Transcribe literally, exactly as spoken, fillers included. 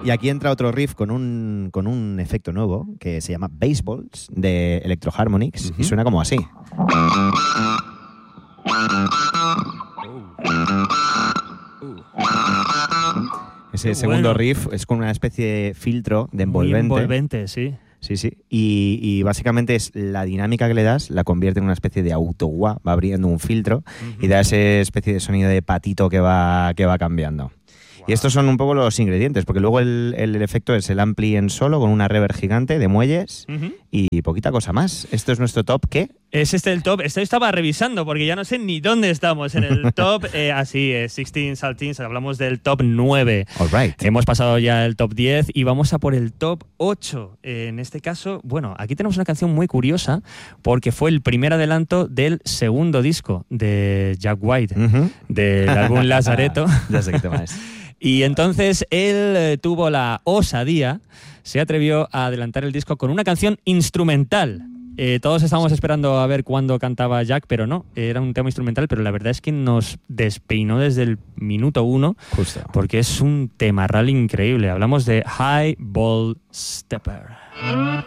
Y aquí entra otro riff con un, con un efecto nuevo que se llama Baseballs de Electro Harmonix, uh-huh. y suena como así. Ese segundo bueno. riff es con una especie de filtro de envolvente. Muy envolvente, sí. Sí, sí. Y, y básicamente es la dinámica que le das, la convierte en una especie de autowah, va abriendo un filtro uh-huh. y da esa especie de sonido de patito que va, que va cambiando. Y estos son un poco los ingredientes, porque luego el, el, el efecto es el ampli en solo con una reverb gigante de muelles uh-huh. y poquita cosa más. Esto es nuestro top, ¿qué? Es este el top. Esto estaba revisando porque ya no sé ni dónde estamos en el top. eh, así es, dieciséis Saltines, hablamos del top nueve. All right. Hemos pasado ya el top diez y vamos a por el top ocho. Eh, en este caso, bueno, aquí tenemos una canción muy curiosa porque fue el primer adelanto del segundo disco de Jack White, uh-huh. del álbum Lazaretto. Ya sé qué tema es. Y entonces él eh, tuvo la osadía, se atrevió a adelantar el disco con una canción instrumental. Eh, todos estábamos esperando a ver cuándo cantaba Jack, pero no, era un tema instrumental, pero la verdad es que nos despeinó desde el minuto uno, justo, porque es un temarral increíble. Hablamos de High Ball Stepper.